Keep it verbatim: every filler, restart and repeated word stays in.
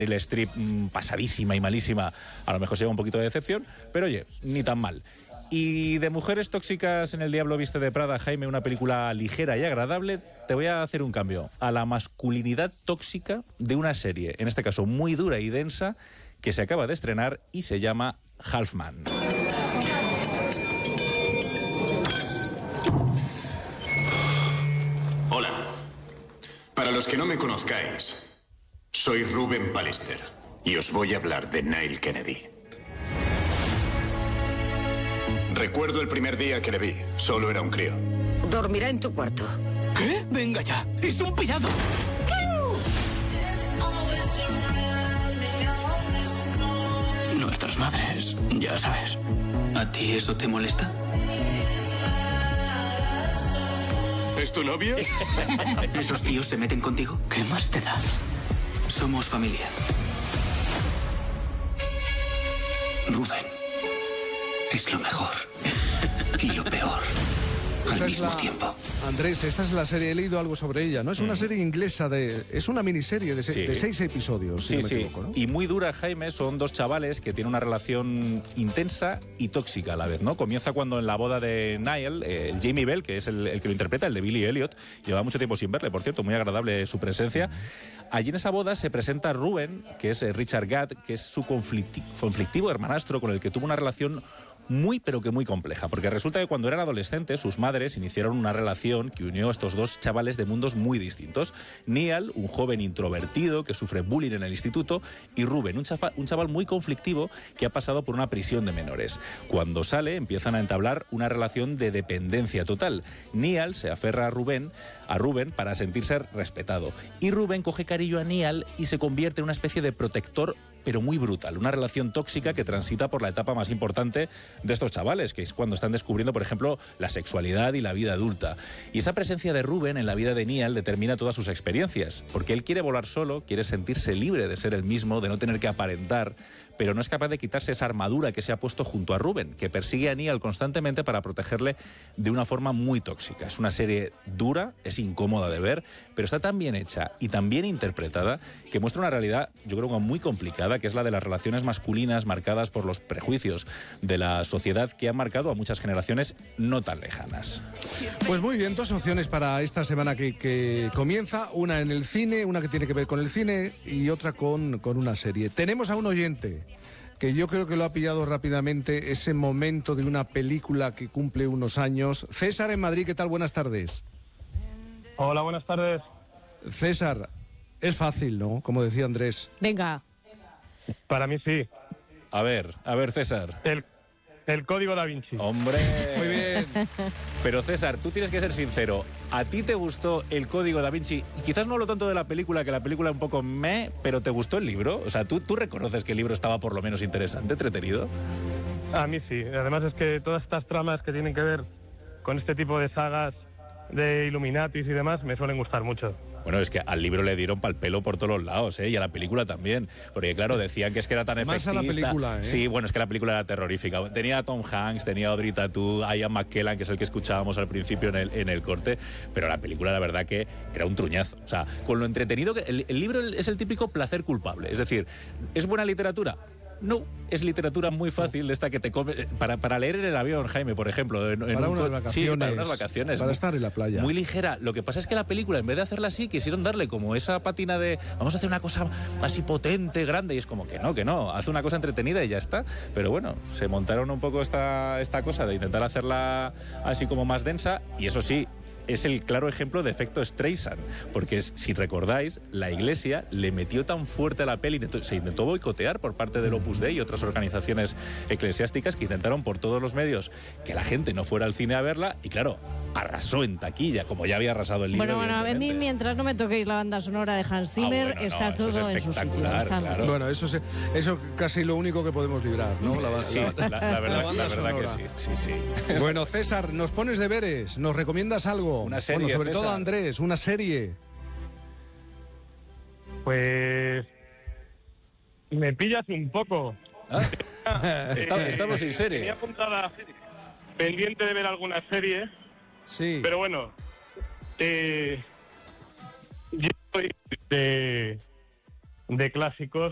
el strip mmm, pasadísima y malísima, a lo mejor se lleva un poquito de decepción, pero oye, ni tan mal. Y de mujeres tóxicas en El Diablo Viste de Prada, Jaime, una película ligera y agradable, te voy a hacer un cambio a la masculinidad tóxica de una serie, en este caso muy dura y densa, que se acaba de estrenar y se llama Half Man. Hola. Para los que no me conozcáis, soy Ruben Pallister y os voy a hablar de Nile Kennedy. Recuerdo el primer día que le vi. Solo era un crío. Dormirá en tu cuarto. ¿Qué? Venga ya. ¡Es un pirado! Nuestras madres, ya sabes. ¿A ti eso te molesta? ¿Es tu novia? ¿Esos tíos se meten contigo? ¿Qué más te da? Somos familia. Rubén es lo mejor y lo peor al Esta mismo es la, tiempo. Andrés, esta es la serie, he leído algo sobre ella, ¿no? Es una Mm. serie inglesa, de es una miniserie de, se, Sí. de seis episodios, si Sí, no me sí, equivoco, ¿no? y muy dura, Jaime. Son dos chavales que tienen una relación intensa y tóxica a la vez, ¿no? Comienza cuando en la boda de Niall, eh, el Jamie Bell, que es el, el que lo interpreta, el de Billy Elliot, lleva mucho tiempo sin verle, por cierto, muy agradable su presencia. Allí en esa boda se presenta Ruben, que es eh, Richard Gadd, que es su conflicti- conflictivo hermanastro con el que tuvo una relación muy, pero que muy compleja, porque resulta que cuando eran adolescentes sus madres iniciaron una relación que unió a estos dos chavales de mundos muy distintos. Niall, un joven introvertido que sufre bullying en el instituto, y Ruben, un, chafa, un chaval muy conflictivo que ha pasado por una prisión de menores. Cuando sale, empiezan a entablar una relación de dependencia total. Niall se aferra a Ruben, a Ruben para sentirse respetado, y Ruben coge cariño a Niall y se convierte en una especie de protector, pero muy brutal. Una relación tóxica que transita por la etapa más importante de estos chavales, que es cuando están descubriendo, por ejemplo, la sexualidad y la vida adulta. Y esa presencia de Ruben en la vida de Niall determina todas sus experiencias, porque él quiere volar solo, quiere sentirse libre de ser el mismo, de no tener que aparentar, pero no es capaz de quitarse esa armadura que se ha puesto junto a Ruben, que persigue a Niall constantemente para protegerle de una forma muy tóxica. Es una serie dura, es incómoda de ver, pero está tan bien hecha y tan bien interpretada que muestra una realidad, yo creo que muy complicada, que es la de las relaciones masculinas marcadas por los prejuicios de la sociedad que han marcado a muchas generaciones no tan lejanas. Pues muy bien, dos opciones para esta semana que, que comienza, una en el cine, una que tiene que ver con el cine y otra con, con una serie. Tenemos a un oyente que yo creo que lo ha pillado rápidamente, ese momento de una película que cumple unos años. César en Madrid, ¿qué tal? Buenas tardes. Hola, buenas tardes. César, es fácil, ¿no? Como decía Andrés. Venga. Para mí sí. A ver, a ver, César. El, el Código Da Vinci. Hombre. Muy bien. Pero César, tú tienes que ser sincero. ¿A ti te gustó el Código Da Vinci? Y quizás no hablo tanto de la película, que la película un poco meh, pero ¿te gustó el libro? O sea, ¿tú, tú reconoces que el libro estaba por lo menos interesante, entretenido? A mí sí. Además es que todas estas tramas que tienen que ver con este tipo de sagas de Illuminatis y demás me suelen gustar mucho. Bueno, es que al libro le dieron pal pelo por todos los lados, ¿eh? Y a la película también. Porque, claro, decían que es que era tan Más efectista. a la película, ¿eh? Sí, bueno, es que la película era terrorífica. Tenía a Tom Hanks, tenía a Audrey Tautou, a Ian McKellen, que es el que escuchábamos al principio en el, en el corte. Pero la película, la verdad, que era un truñazo. O sea, con lo entretenido que... El, el libro es el típico placer culpable. Es decir, ¿es buena literatura? No, es literatura muy fácil, de esta que te come para, para leer en el avión, Jaime, por ejemplo. En, en Para un unas co- vacaciones. Sí, para unas vacaciones. Para estar en la playa. Muy ligera. Lo que pasa es que la película, en vez de hacerla así, quisieron darle como esa patina de vamos a hacer una cosa así potente, grande, y es como que no, que no, hace una cosa entretenida y ya está. Pero bueno, se montaron un poco esta, esta cosa de intentar hacerla así como más densa, y eso sí, es el claro ejemplo de efecto Streisand, porque es, si recordáis, la Iglesia le metió tan fuerte a la peli, se intentó boicotear por parte del Opus Dei y otras organizaciones eclesiásticas que intentaron por todos los medios que la gente no fuera al cine a verla, y claro, arrasó en taquilla, como ya había arrasado el libro. Bueno, bueno, a mí mientras no me toquéis la banda sonora de Hans Zimmer, Ah, bueno, está no, todo eso es en su sitio. espectacular, Está- claro. Bueno, eso es eso casi lo único que podemos librar, ¿no? La, Sí, la- la, la verdad, banda la verdad que sonora. sí, sí, sí. Bueno, César, nos pones deberes, nos recomiendas algo. Una serie, Bueno, sobre todo César. Andrés, una serie. Pues me pillas un poco. Ah, está- estamos en serie. Tenía apuntada pendiente de ver alguna serie, Sí. pero bueno, eh, yo soy de, de clásicos